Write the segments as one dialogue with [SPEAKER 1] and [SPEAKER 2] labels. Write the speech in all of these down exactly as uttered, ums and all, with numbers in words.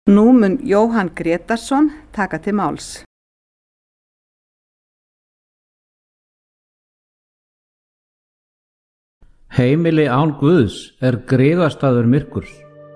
[SPEAKER 1] Nú mun Jóhann Grétarsson taka til máls.
[SPEAKER 2] Heimili án Guðs er griðastaður myrkurs.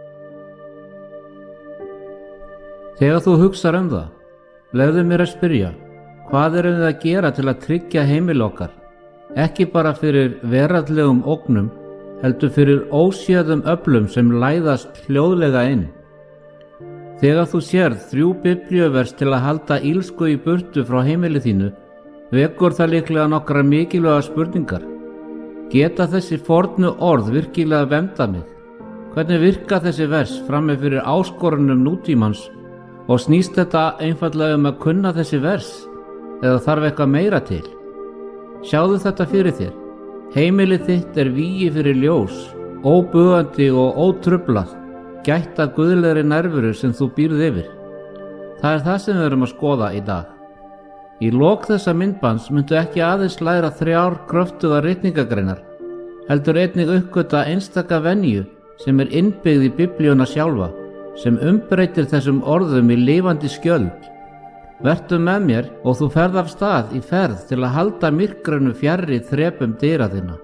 [SPEAKER 2] Þegar þú hugsar um það, leyfðu mér að spyrja, hvað erum við að gera til að tryggja heimili okkar, ekki bara fyrir veraldlegum ógnum, heldur fyrir óséðum öflum sem læðast hljóðlega inn. Þegar þú sérð þrjú biblíuvers til að halda ílsku í burtu frá heimili þínu, vekur það líklega nokkrar mikilvægar spurningar. Geta þessi fornu orð virkilega vernda mig? Hvernig virka þessi vers frammi fyrir áskorunum nútímans og snýst þetta einfaldlega um að kunna þessi vers eða þarf eitthvað meira til? Sjáðu þetta fyrir þér. Heimilið þitt er vígi fyrir ljós, óbugandi og ótruflað, gætt að guðlegri nærveru sem þú býrð yfir. Það er það sem við erum að skoða í dag. Í lok þessa myndbands myndu ekki aðeins læra þrjár kröftuga ritningagreinar, heldur einnig uppgöta einstaka venju sem er innbyggð í biblíuna sjálfa, sem umbreytir þessum orðum í lifandi skjöld. Vertu með mér og þú ferð af stað í ferð til að halda myrkrinu fjarri þrepum dyra þinna.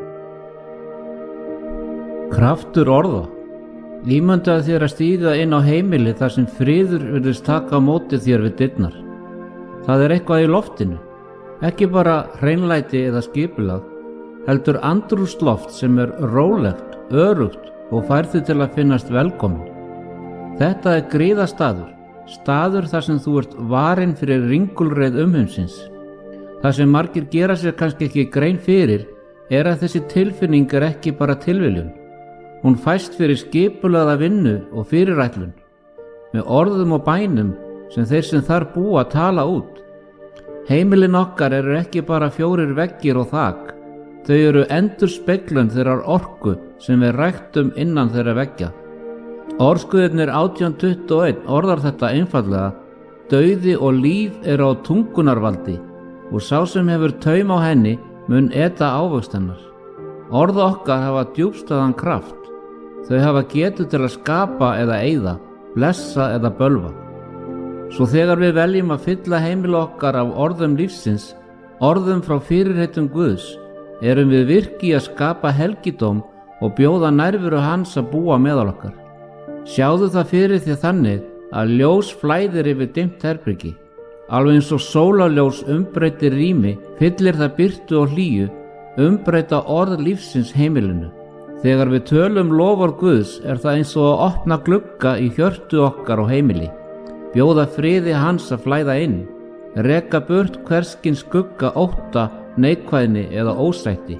[SPEAKER 2] Kraftur orða. Ímyndaðu þér að stíga inn á heimili þar sem friður virðist taka á móti þér við dyrnar. Það er eitthvað í loftinu, ekki bara hreinlæti eða skipulag, heldur andrúmsloft sem er rólegt, örugt og fær þig til að finnast velkomin. Þetta er griðastaður, staður þar sem þú ert varinn fyrir ringulreið umheimsins. Það sem margir gera sér kannski ekki grein fyrir er að þessi tilfinning er ekki bara tilviljun. Hún fæst fyrir skipulagða vinnu og fyrirætlun, með orðum og bænum sem þeir sem þar búa tala út. Heimilin okkar eru ekki bara fjórir veggir og þak, þau eru endurspeglun þeirrar orku sem við ræktum innan þeirra veggja. Orðskuðirnir átján tuttugu og eitt orðar þetta einfaldlega: dauði og líf eru á tungunarvaldi og sá sem hefur taum á henni mun eta ávöxt hennar. Orð okkar hafa djúpstæðan kraft. Þau hafa getu til að skapa eða eyða, blessa eða bölva. Svo þegar við veljum að fylla heimili okkar af orðum lífsins, orðum frá fyrirheitum Guðs, erum við virki að skapa helgidóm og bjóða nærveru hans að búa meðal okkar. Sjáðu það fyrir því þannig að ljós flæðir yfir dimmt herbergi. Alveg eins og sólarljós umbreytir rými, fyllir það birtu og hlýju, umbreyta orð lífsins heimilinu. Þegar við tölum loforð Guðs er það eins og að opna glugga í hjörtu okkar og heimili, bjóða friði hans að flæða inn, reka burt hverskins skugga ótta, neikvæðni eða ósætti.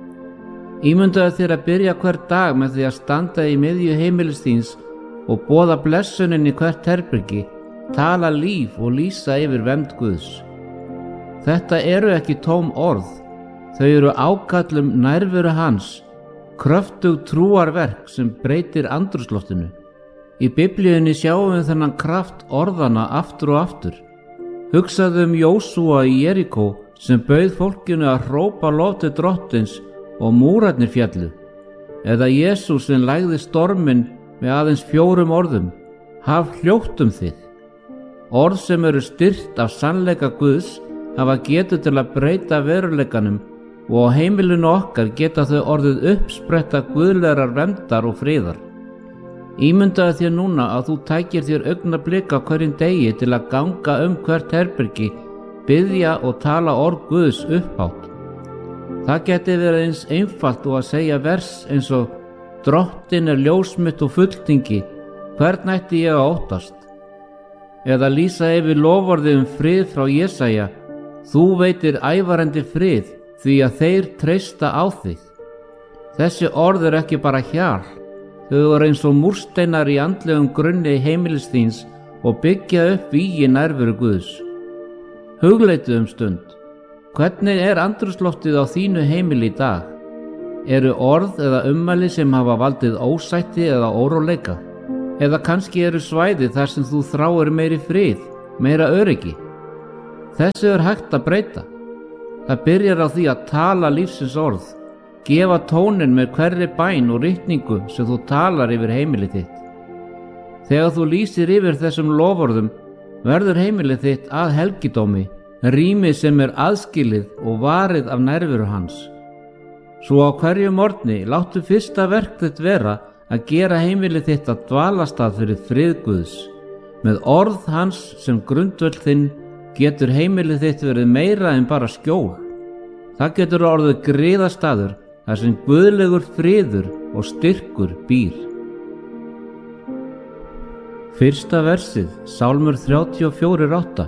[SPEAKER 2] Ímyndaðu þér að byrja hver dag með því að standa í miðju heimilis þíns og boða blessunin í hvert herbergi, tala líf og lýsa yfir vernd Guðs. Þetta eru ekki tóm orð, þau eru ákall nærveru hans, kröftug trúarverk sem breytir andrúmsloftinu. Í biblíunni sjáum við þennan kraft orðana aftur og aftur. Hugsaðu um Jósúa í Jeríkó sem bauð fólkinu að hrópa lof til drottins og múrarnir fjallu. Eða Jesús sem lægði storminn með aðeins fjórum orðum: haf hljótt um þig. Orð sem eru styrkt af sannleika Guðs hafa getu til að breyta veruleikanum og á heimilinu okkar geta þau orðið uppspretta guðlegrar verndar og friðar. Ímyndaðu þér núna að þú tækir þér augnablik á hverjum degi til að ganga um hvert herbergi, biðja og tala orð Guðs upphátt. Það geti verið eins einfalt og að segja vers eins og: drottin er ljós mitt og fulltingi, hvern ætti ég að óttast? Eða lýsa yfir loforði um frið frá Jesaja: þú veitir ævarandi frið, því að þeir treysta á þig. Þessi orð er ekki bara hjal, þau eru eins og múrsteinar í andlegum grunni heimilis þíns og byggja upp vígi nærveru Guðs. Hugleitu um stund. Hvernig er andrúmsloftið á þínu heimili í dag? Eru orð eða ummæli sem hafa valdið ósætti eða óróleika? Eða kannski eru svæði þar sem þú þráir meiri frið, meira öryggi? Þessu er hægt að breyta. Það byrjar á því að tala lífsins orð, gefa tónin með hverri bæn og ritningu sem þú talar yfir heimilið þitt. Þegar þú lýsir yfir þessum loforðum verður heimilið þitt að helgidómi, rými sem er aðskilið og varið af nærveru hans. Svo á hverju morgni láttu fyrsta verk þitt vera að gera heimilið þitt að dvalastað fyrir frið Guðs. Með orð hans sem grundvöll þinn getur heimilið þitt verið meira en bara skjól. Það getur orðið griðastaður þar sem guðlegur friður og styrkur býr. Fyrsta versið, Sálmur þrjátíu og fjögur átta.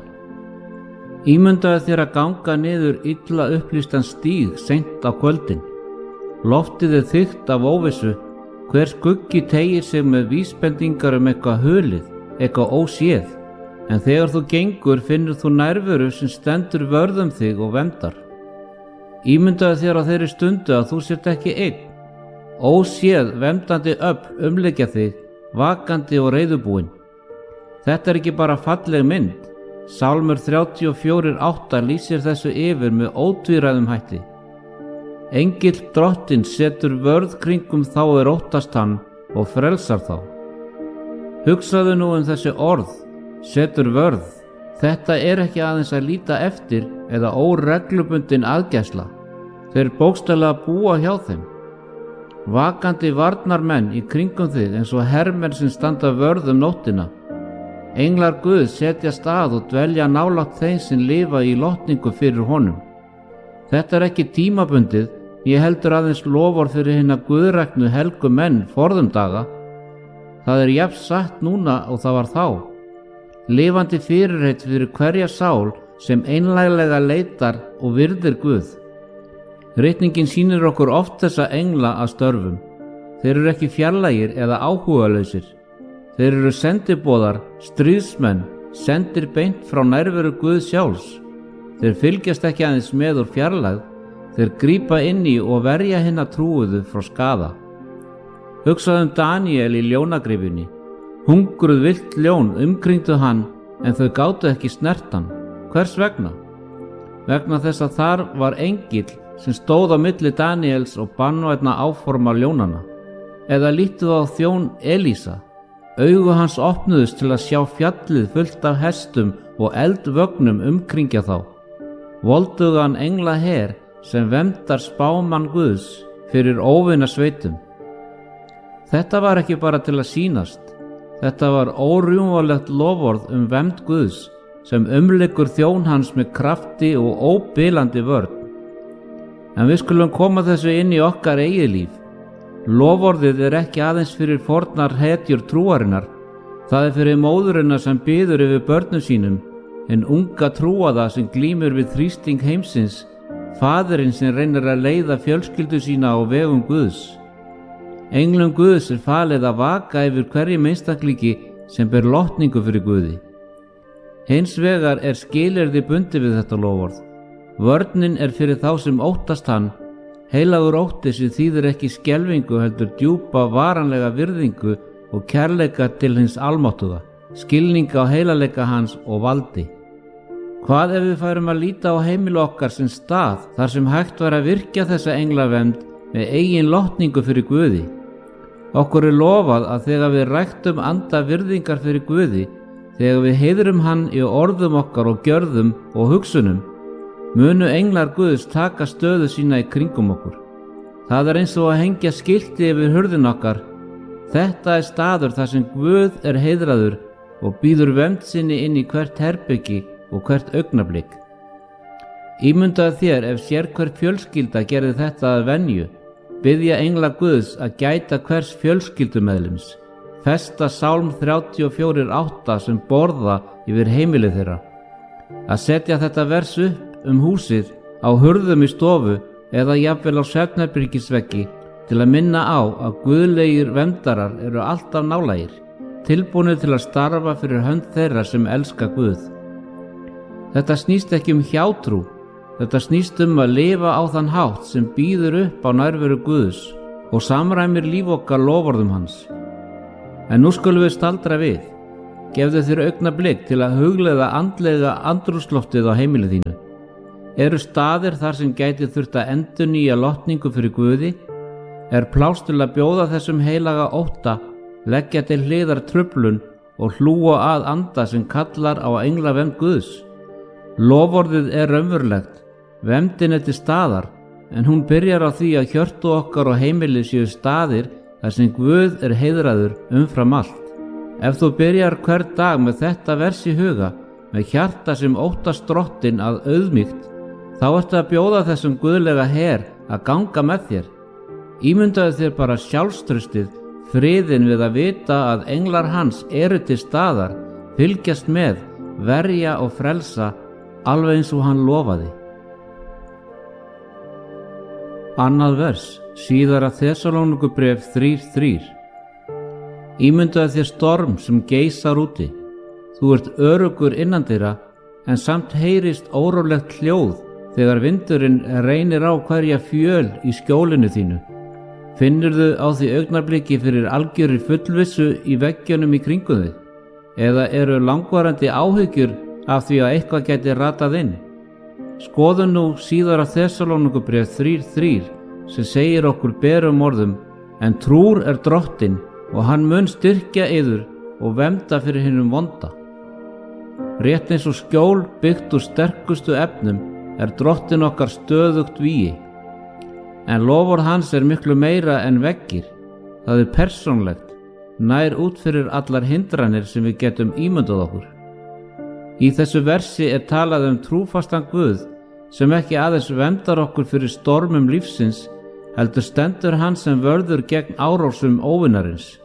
[SPEAKER 2] Ímyndaðu þér að ganga niður illa upplýstan stíg seint á kvöldin. Loftið er þykkt af óvissu, hver skuggi teygir sig með vísbendingar um eitthvað hulið, eitthvað óséð, en þegar þú gengur finnur þú nærveru sem stendur vörð um þig og verndar. Ímyndaðu þér á þeirri stundu að þú sért ekki einn. Óséð verndandi öfl umleggja þig, vakandi og reiðubúin. Þetta er ekki bara falleg mynd. Sálmur þrjátíu og fjögur átta lýsir þessu yfir með ótvíræðum hætti. Engill drottins setur vörð kringum þá er óttast hann og frelsar þá. Hugsaðu nú um þessi orð, setur vörð. Þetta er ekki aðeins að líta eftir eða óreglubundin aðgæsla. Þeir bókstaflega búa hjá þeim. Vakandi varnarmenn í kringum þig eins og hermenn sem standa vörð um nóttina. Englar Guð setja stað og dvelja nálægt þeim sem lifa í lotningu fyrir honum. Þetta er ekki tímabundið, ég heldur aðeins loforð fyrir hinna guðræknu helgu menn forðum daga. Það er jafn satt núna og það var þá. Lifandi fyrirheit fyrir hverja sál sem einlæglega leitar og virðir Guð. Ritningin sýnir okkur oft þessa engla að störfum. Þeir eru ekki fjarlægir eða áhugalausir. Þeir eru sendiboðar, stríðsmenn, sendir beint frá nærveru Guðs sjálfs. Þeir fylgjast ekki aðeins með úr fjarlægð, þeir grípa inn í og verja hinna trúuðu frá skaða. Hugsaðu um Daníel í ljónagryfjunni. Hungruð villt ljón umkringdu hann, en þau gátu ekki snert hann. Hvers vegna? Vegna þess að þar var engill sem stóð á milli Daníels og banvænna áforma ljónana. Eða lítu á þjón Elísa. Augu hans opnuðust til að sjá fjallið fullt af hestum og eldvögnum umkringja þá. Voldugan engla her sem verndar spámann Guðs fyrir óvina sveitum. Þetta var ekki bara til að sýnast. Þetta var órjúmvalegt loforð um vernd Guðs sem umlykur þjón hans með krafti og óbilandi vörn. En við skulum koma þessu inn í okkar eigið líf. Loforðið er ekki aðeins fyrir fornar hetjur trúarinnar, það er fyrir móðurina sem biður yfir börnum sínum, en unga trúaða sem glímur við þrýsting heimsins, faðirinn sem reynir að leiða fjölskyldu sína á vegum Guðs. Englum Guðs er falið að vaka yfir hverjum einstaklingi sem ber lotningu fyrir Guði. Hins vegar er skilyrði bundið við þetta loforð. Vörnin er fyrir þá sem óttast hann. Heilagur ótti sem þýðir ekki skelfingu heldur djúpa varanlega virðingu og kærleika til hins almáttuga, skilninga á heilaleika hans og valdi. Hvað ef við færum að líta á heimili okkar sem stað þar sem hægt var að virkja þessa englavernd með eigin lotningu fyrir Guði? Okkur er lofað að þegar við ræktum anda virðingar fyrir Guði, þegar við heiðrum hann í orðum okkar og gjörðum og hugsunum, munu englar Guðs taka stöðu sína í kringum okkur. Það er eins og að hengja skilti yfir hurðin okkar. Þetta er staður þar sem Guð er heiðraður og býður vernd sinni inn í hvert herbyggi og hvert augnablik. Ímyndaðu þér ef sérhver fjölskylda gerði þetta að venju, biðja englar Guðs að gæta hvers fjölskyldumeðlims, festa Sálm þrjátíu og fjögur átta sem borða yfir heimilið þeirra. Að setja þetta vers upp um húsið, á hurðum í stofu eða jafnvel á svefnherbergisveggi til að minna á að guðlegir verndarar eru alltaf nálægir, tilbúnir til að starfa fyrir hönd þeirra sem elska Guð. Þetta snýst ekki um hjátrú, þetta snýst um að lifa á þann hátt sem býður upp á nærveru Guðs og samræmir líf okkar loforðum hans. En nú skulum við staldra við. Gefðu þér augnablik til að hugleiða andlega andrúmsloftið á heimilið þínu. Eru staðir þar sem gæti þurft að endurnýja lotningu fyrir Guði? Er pláss til að bjóða þessum heilaga ótta, leggja til hliðar truflun og hlúa að anda sem kallar á englavernd Guðs. Loforðið er raunverulegt, verndin er til staðar, en hún byrjar á því að hjörtu okkar og heimili séu staðir þar sem Guð er heiðraður umfram allt. Ef þú byrjar hver dag með þetta vers í huga, með hjarta sem óttast Drottinn að auðmýkt, þá ertu að bjóða þessum guðlega her að ganga með þér. Ímyndaðu þér bara sjálfstraustið, friðin við að vita að englar hans eru til staðar, fylgjast með, verja og frelsa, alveg eins og hann lofaði. Annað vers, síðara Þessalónikubréf þrír þrír. Ímyndaðu þér storm sem geisar úti. Þú ert öruggur innandyra, en samt heyrist órólegt hljóð þegar vindurinn reynir á hverja fjöl í skjólinu þínu. Finnurðu á því augnabliki fyrir algjörri fullvissu í veggjunum í kringum þig? Eða eru langvarandi áhyggjur af því að eitthvað geti ratað inn? Skoðum nú síðara Þessalónikubréf þrír þrír sem segir okkur berum orðum: en trúr er Drottinn og hann mun styrkja yður og vernda fyrir hinum vonda. Rétt eins og skjól byggt úr sterkustu efnum er Drottinn okkar stöðugt vígi. En loforð hans er miklu meira en veggir. Það er persónlegt, nær út fyrir allar hindranir sem við getum ímyndað okkur. Í þessu versi er talað um trúfastan Guð sem ekki aðeins verndar okkur fyrir stormum lífsins, heldur stendur hann sem vörður gegn árásum óvinarins.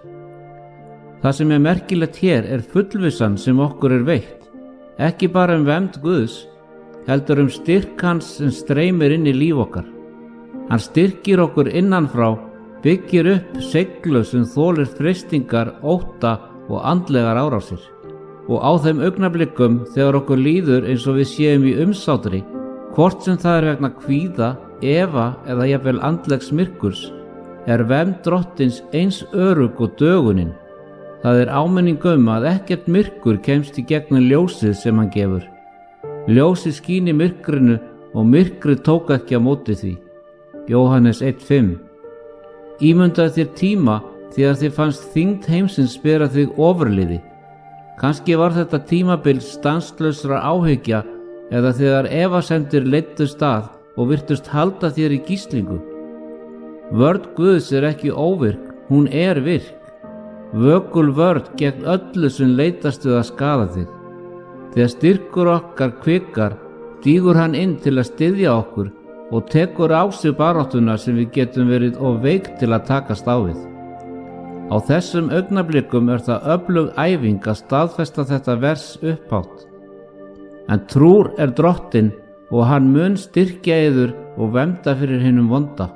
[SPEAKER 2] Það sem er merkilegt hér er fullvissan sem okkur er veitt, ekki bara um vernd Guðs, heldur um styrk hans sem streymir inn í líf okkar. Hann styrkir okkur innanfrá, byggir upp seglu sem þolir freistingar, ótta og andlegar árásir. Og á þeim augnablikum þegar okkur líður eins og við séum í umsátri, hvort sem það er vegna kvíða, efa eða jafnvel andlegs myrkurs, er vernd Drottins eins örugg og dögunin. Það er áminning um að ekkert myrkur kemst í gegnum ljósið sem hann gefur. Ljósið skín í myrkrinu og myrkrið tók ekki á móti því. Jóhannes eitt fimm. Ímyndaðu þér tíma þegar þér fannst þyngd heimsins bera þig ofurliði. Kannski var þetta tímabil stanslausra áhyggja eða þegar efasemdir leiddu stað og virtust halda þér í gíslingu. Vörn Guðs er ekki óvirk, hún er virk. Vökul vörn gegn öllu sem leitast við að skaða þig. Þegar styrkur okkar kvikar, stígur hann inn til að styðja okkur og tekur á sig baráttuna sem við getum verið of veik til að takast á við. Á þessum augnablikum er það öflug æfing að staðfesta þetta vers upphátt. En trúr er Drottinn og hann mun styrkja yður og vernda fyrir hinum vonda.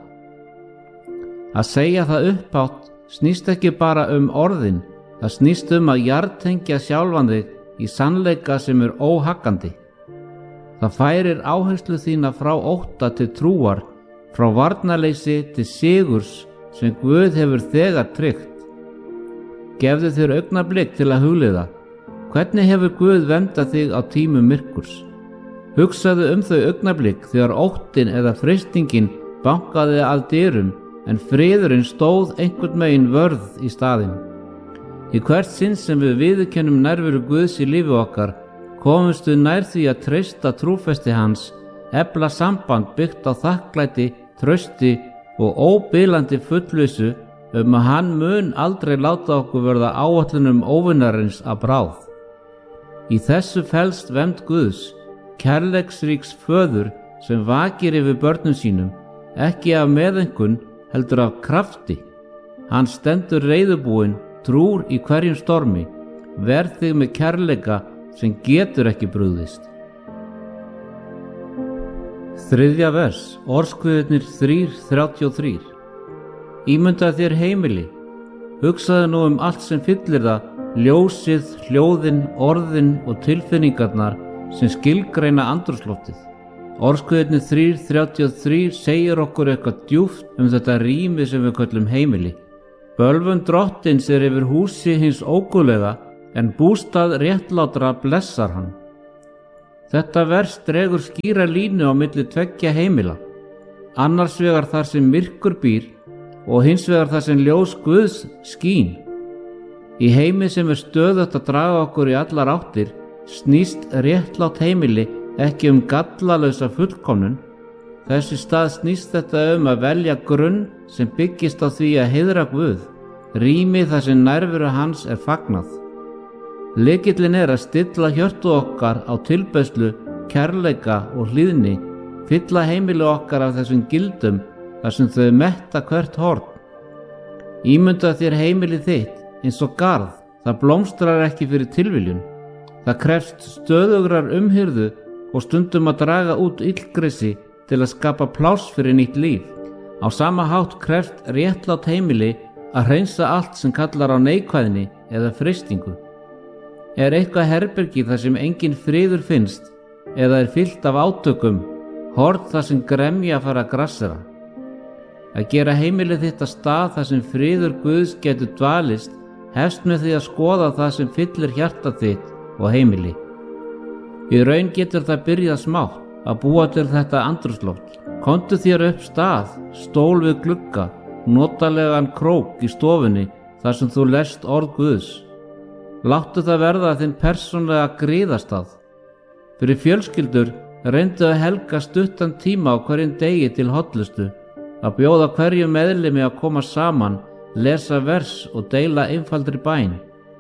[SPEAKER 2] Að segja það upphátt snýst ekki bara um orðin, það snýst um að jartengja sjálfan þig í sannleika sem er óhaggandi. Það færir áherslu þína frá ótta til trúar, frá varnarleysi til sigurs sem Guð hefur þegar tryggt. Gefðu þér augnablik til að hugleiða. Hvernig hefur Guð verndað þig á tímum myrkurs? Hugsaðu um þau augnablik þegar óttin eða freistingin bankaði að dyrum en friðurinn stóð einhvern megin vörð í staðinn. Í hvert sinn sem við viðurkennum nærveru Guðs í lífi okkar, komumst við nær því að treysta trúfesti hans, efla samband byggt á þakklæti, trausti og óbilandi fullvissu um að hann mun aldrei láta okkur verða áætlunum óvinarins að bráð. Í þessu felst vernd Guðs, kærleiksríks föður sem vakir yfir börnum sínum, ekki af meðaumkun heldur af krafti. Hann stendur reiðubúinn, trúr í hverjum stormi, verð þig með kærleika sem getur ekki brugðist. Þriðja vers, orðskviðirnir þrír þrjátíu og þrír. Ímyndaðu þér heimili, hugsaðu nú um allt sem fyllir það, ljósið, hljóðin, orðin og tilfinningarnar sem skilgreina andrúmsloftið. Orðskviðirnir þrír þrjátíu og þrír segir okkur eitthvað djúpt um þetta rými sem við köllum heimili. Bölvun Drottins er yfir húsi hins óguðlega, en bústað réttlátra blessar hann. Þetta vers dregur skýra línu á milli tveggja heimila, annars vegar þar sem myrkur býr og hins vegar þar sem ljós Guðs skín. Í heimi sem er stöðugt að draga okkur í allar áttir snýst réttlátt heimili ekki um gallalausa fullkomnun. Þessi stað snýst þetta um að velja grunn sem byggist á því að heiðra Guð, rými þar sem nærveru hans er fagnað. Lykillinn er að stilla hjörtu okkar á tilbeiðslu, kærleika og hlýðni, fylla heimili okkar af þessum gildum þar sem þau metta hvert horn. Ímynda þér heimili þitt eins og garð, það blómstrar ekki fyrir tilviljun. Það krefst stöðugrar umhirðu og stundum að draga út illgresi til að skapa pláss fyrir nýtt líf. Á sama hátt krefst réttlátt heimili að hreinsa allt sem kallar á neikvæðni eða freistingu. Er eitthvað herbergi þar sem engin friður finnst eða er fyllt af átökum, horn þar sem gremja fara að grassera. Að gera heimilið þitt að stað þar sem friður Guðs getur dvalist hefst með því að skoða það sem fyllir hjarta þitt og heimili. Í raun getur það byrjað smátt að búa til þetta andrúmsloft. Komdu þér upp stað, stól við glugga, notalegan krók í stofunni þar sem þú lest orð Guðs. Láttu það verða þinn persónlega griðastað. Fyrir fjölskyldur reyndu að helga stuttan tíma á hverjum degi til hollustu, að bjóða hverju meðlimi að koma saman, lesa vers og deila einfaldri bæn.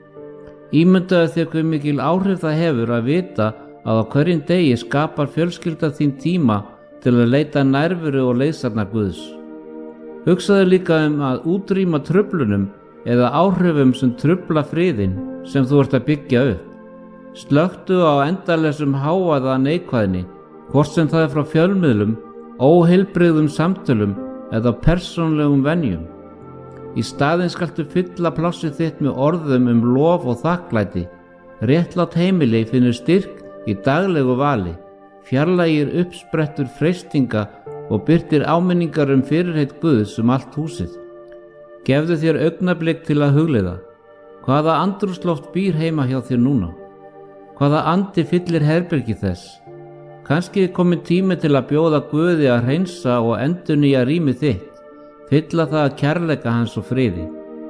[SPEAKER 2] Ímyndaðu þér hve mikil áhrif það hefur að vita að á hverjum degi skapar fjölskylda þín tíma til að leita nærveru og leiðsagnar Guðs. Hugsaðu líka um að útrýma truflunum eða áhrifum sem trufla friðinn sem þú ert að byggja upp. Slökktu á endalausum hávaða neikvæðni, hvort sem það er frá fjölmiðlum, óheilbrigðum samtölum eða persónlegum venjum. Í staðinn skaltu fylla plássið þitt með orðum um lof og þakklæti. Réttlátt heimili finnur styrk í daglegu vali, fjarlægir uppsprettur freistinga og birtir áminningar um fyrirheit Guðs um allt húsið. Gefðu þér augnablik til að hugleiða. Hvaða andrúmsloft býr heima hjá þér núna? Hvaða andi fyllir herbergi þess? Kannski er kominn tími til að bjóða Guði að hreinsa og endurnýja rými þitt, fylla það að kærleika hans og friði.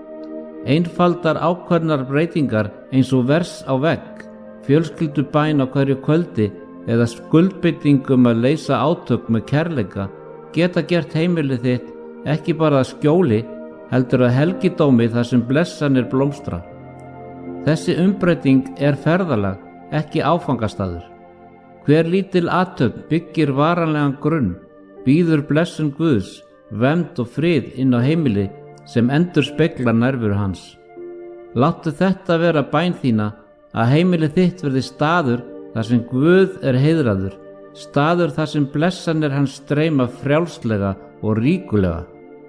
[SPEAKER 2] Einfaldar ákveðnar breytingar eins og vers á vegg, fjölskyldubæn á hverju kvöldi eða skuldbindingum að leysa átök með kærleika geta gert heimilið þitt ekki bara að skjóli, heldur að helgidómi þar sem blessanir blómstra. Þessi umbreyting er ferðalag, ekki áfangastaður. Hver lítil athöfn byggir varanlegan grunn, býður blessun Guðs, vernd og frið inn á heimili sem endur speglar nærveru hans. Láttu þetta vera bæn þína að heimili þitt verði staður þar sem Guð er heiðraður, staður þar sem blessanir hans streyma frjálslega og ríkulega.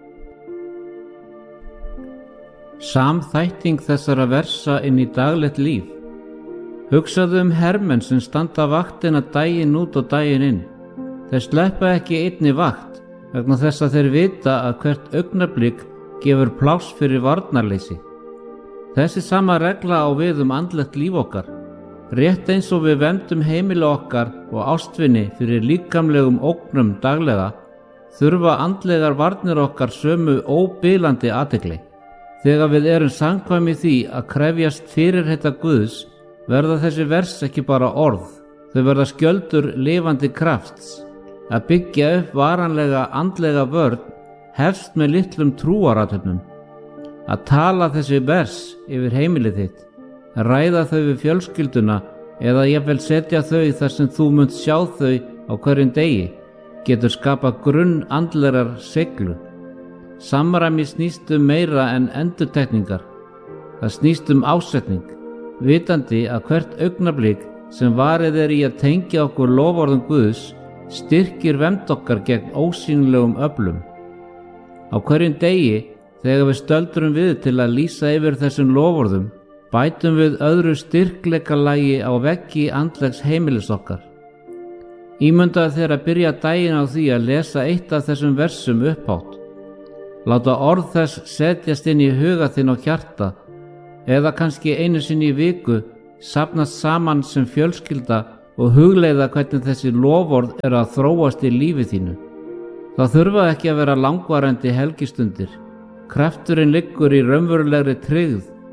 [SPEAKER 2] Samþætting þessara versa inn í daglegt líf. Hugsaðu um hermenn sem standa vaktina daginn út og daginn inn. Þeir sleppa ekki einni vakt vegna þess að þeir vita að hvert augnablik gefur pláss fyrir varnarleysi. Þessi sama regla á við um andlegt líf okkar. Rétt eins og við verndum heimili okkar og ástvini fyrir líkamlegum ógnum daglega, þurfa andlegar varnir okkar sömu óbilandi athygli. Þegar við erum samkvæm í því að krefjast fyrirheita Guðs, verða þessi vers ekki bara orð, þau verða skjöldur lifandi krafts. Að byggja upp varanlega andlega vörn hefst með litlum trúarathöfnum. Að tala þessi vers yfir heimilið þitt, ræða þau við fjölskylduna eða jafnvel setja þau þar sem þú munt sjá þau á hverjum degi, getur skapað grunn andlegar seiglu. Samræmi snýst um meira en endurtekningar. Það snýst um ásetning, vitandi að hvert augnablik sem varið er í að tengja okkur loforðum Guðs styrkir vernd okkar gegn ósýnilegum öflum. Á hverjum degi, þegar við stöldrum við til að lýsa yfir þessum loforðum, bætum við öðru styrkleikalagi á veggi andlegs heimilis okkar. Ímyndaðu þér að byrja daginn á því að lesa eitt af þessum versum upphátt. Láta orð þess setjast inn í huga þinn og hjarta, eða kannski einu sinni í viku safnast saman sem fjölskylda og hugleiða hvernig þessi loforð er að þróast í lífi þínu. Það þurfa ekki að vera langvarandi helgistundir. Krafturinn liggur í raunverulegri tryggð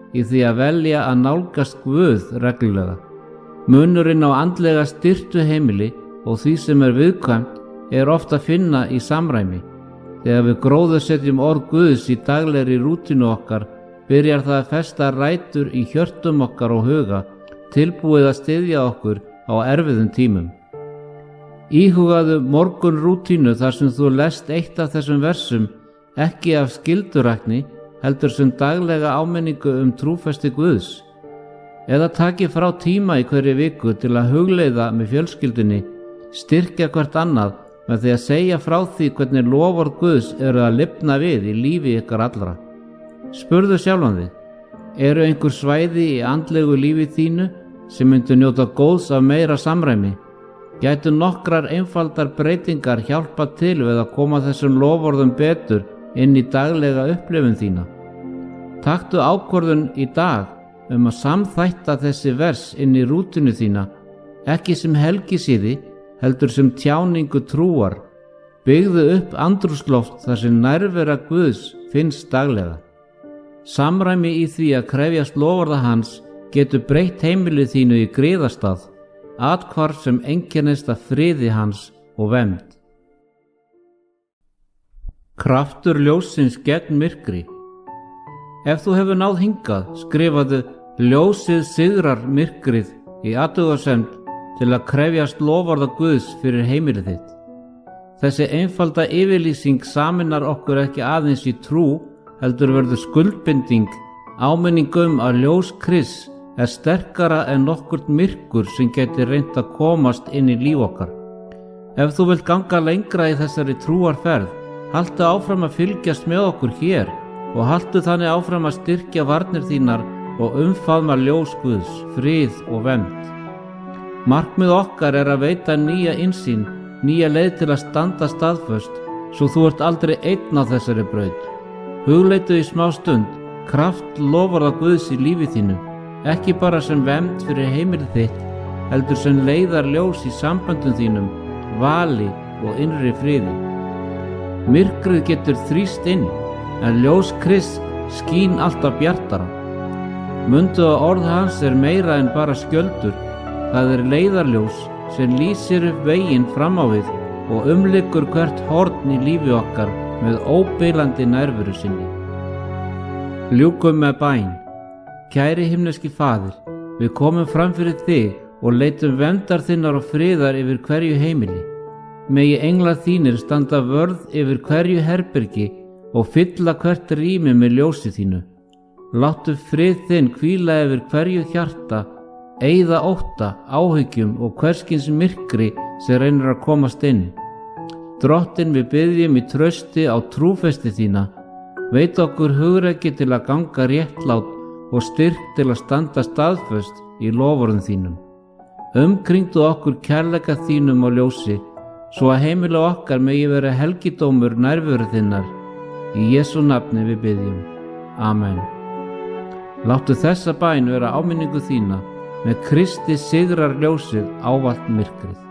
[SPEAKER 2] í því að velja að nálgast Guð reglulega. Munurinn á andlega styrtu heimili og því sem er viðkvæmt er oft að finna í samræmi. Þegar við gróðursetjum orð Guðs í daglegri rútínu okkar, byrjar það að festa rætur í hjörtum okkar og huga, tilbúið að styðja okkur á erfiðum tímum. Íhugaðu morgun rútínu þar sem þú lest eitt af þessum versum, ekki af skyldurækni, heldur sem daglega áminningu um trúfesti Guðs. Eða taki frá tíma í hverju viku til að hugleiða með fjölskyldunni, styrkja hvert annað með því að segja frá því hvernig loforð Guðs eru að lifna við í lífi ykkar allra. Spurðu sjálfan þig, eru einhver svæði í andlegu lífi þínu sem myndu njóta góðs af meira samræmi? Gætu nokkrar einfaldar breytingar hjálpa til við að koma þessum loforðum betur inn í daglega upplifun þína? Taktu ákvörðun í dag um að samþætta þessi vers inn í rútinu þína, ekki sem helgisíði, heldur sem tjáningu trúar. Byggðu upp andrúmsloft þar sem nærvera Guðs finnst daglega. Samræmi í því að krefjast loforða hans getur breytt heimilið þínu í griðastað, athvarf sem einkennist af friði hans og vernd. Kraftur ljóssins gegn myrkri. Ef þú hefur náð hingað, skrifaðu ljósið sigrar myrkrið í athugasemd til að krefjast loforða Guðs fyrir heimilið þitt. Þessi einfalda yfirlýsing saminar okkur ekki aðeins í trú, heldur verður skuldbinding, áminning um að ljós Krists er sterkara en nokkurt myrkur sem geti reynt að komast inn í líf okkar. Ef þú vilt ganga lengra í þessari trúarferð, haltu áfram að fylgjast með okkur hér og haltu þannig áfram að styrkja varnir þínar og umfaðma ljós Guðs, frið og vernd. Markmið okkar er að veita nýja innsýn, nýja leið til að standa staðföst, svo þú ert aldrei einn á þessari braut. Hugleitu í smá stund kraft loforða Guðs í lífi þínu, ekki bara sem vernd fyrir heimilið þitt, heldur sem leiðar ljós í samböndum þínum, vali og innri friði. Myrkrið getur þrýst inn, en ljós Krists skín alltaf bjartara. Mundu að orð hans er meira en bara skjöldur. Það er leiðarljós sem lýsir upp veginn fram á við og umlykur hvert horn í lífi okkar með óbilandi nærveru sinni. Ljúkum með bæn. Kæri himneski Faðir, við komum fram fyrir þig og leitum verndar þinnar og friðar yfir hverju heimili. Megi englar þínir standa vörð yfir hverju herbergi og fylla hvert rými með ljósi þínu. Láttu frið þinn hvíla yfir hverju hjarta, eyða ótta, áhyggjum og hverskins myrkri sem reynir að komast inn. Drottinn, við biðjum í trausti á trúfesti þína, veit okkur hugrekki til að ganga réttlát og styrk til að standa staðföst í loforðum þínum. Umkringdu okkur kærleika þínum og ljósi, svo að heimili okkar megi vera helgidómur nærveru þinnar. Í Jesú nafni við biðjum. Amen. Láttu þessa bæn vera áminningu þína, með Kristi sigrar ljósið ávallt myrkrið.